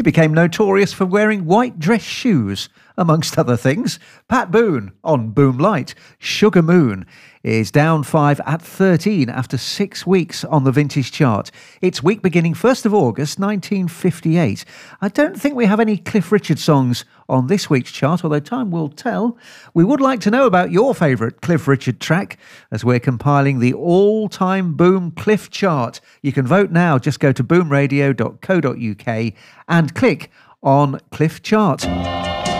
He became notorious for wearing white dress shoes, amongst other things. Pat Boone on Boom Light. Sugar Moon is down 5 at 13 after 6 weeks on the Vintage Chart. It's week beginning 1st of August 1958. I don't think we have any Cliff Richard songs on this week's chart, although time will tell. We would like to know about your favourite Cliff Richard track as we're compiling the all-time Boom Cliff Chart. You can vote now. Just go to boomradio.co.uk and click on Cliff Chart.